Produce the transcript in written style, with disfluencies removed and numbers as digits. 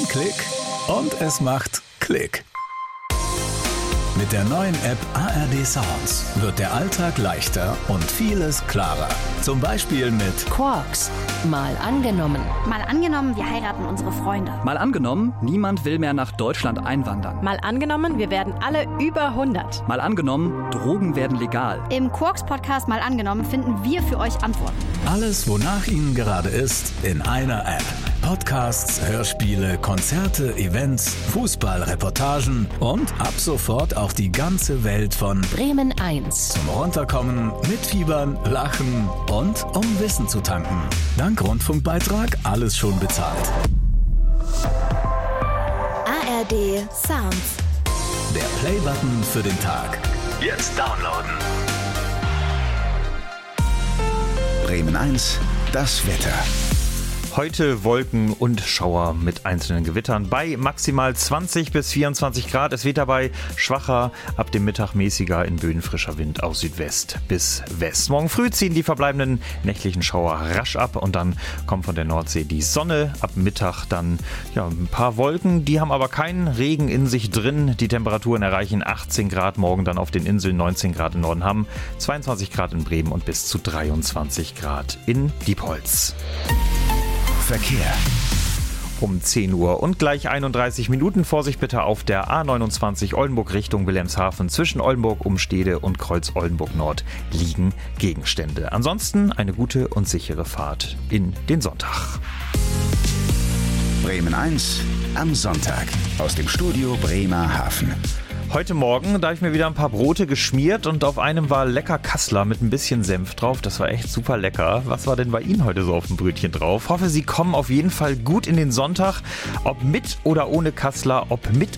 Ein Klick und es macht Klick. Mit der neuen App ARD Sounds wird der Alltag leichter und vieles klarer. Zum Beispiel mit Quarks. Mal angenommen. Mal angenommen, wir heiraten unsere Freunde. Mal angenommen, niemand will mehr nach Deutschland einwandern. Mal angenommen, wir werden alle über 100. Mal angenommen, Drogen werden legal. Im Quarks-Podcast Mal angenommen finden wir für euch Antworten. Alles, wonach Ihnen gerade ist, in einer App. Podcasts, Hörspiele, Konzerte, Events, Fußballreportagen und ab sofort auch die ganze Welt von Bremen 1. Zum Runterkommen, mitfiebern, lachen und um Wissen zu tanken. Dank Rundfunkbeitrag alles schon bezahlt. ARD Sounds. Der Play-Button für den Tag. Jetzt downloaden. Bremen 1, das Wetter. Heute Wolken und Schauer mit einzelnen Gewittern bei maximal 20 bis 24 Grad. Es weht dabei schwacher, ab dem Mittag mäßiger, in Böen frischer Wind aus Südwest bis West. Morgen früh ziehen die verbleibenden nächtlichen Schauer rasch ab und dann kommt von der Nordsee die Sonne. Ab Mittag dann ein paar Wolken, die haben aber keinen Regen in sich drin. Die Temperaturen erreichen 18 Grad, morgen dann auf den Inseln 19 Grad in Nordenham, 22 Grad in Bremen und bis zu 23 Grad in Diepholz. Verkehr. Um 10 Uhr und gleich 31 Minuten. Vorsicht bitte auf der A29 Oldenburg Richtung Wilhelmshaven. Zwischen Oldenburg, Umstede und Kreuz Oldenburg Nord liegen Gegenstände. Ansonsten eine gute und sichere Fahrt in den Sonntag. Bremen 1 am Sonntag aus dem Studio Bremerhaven. Heute Morgen, da habe ich mir wieder ein paar Brote geschmiert und auf einem war lecker Kassler mit ein bisschen Senf drauf. Das war echt super lecker. Was war denn bei Ihnen heute so auf dem Brötchen drauf? Hoffe, Sie kommen auf jeden Fall gut in den Sonntag. Ob mit oder ohne Kassler, ob mit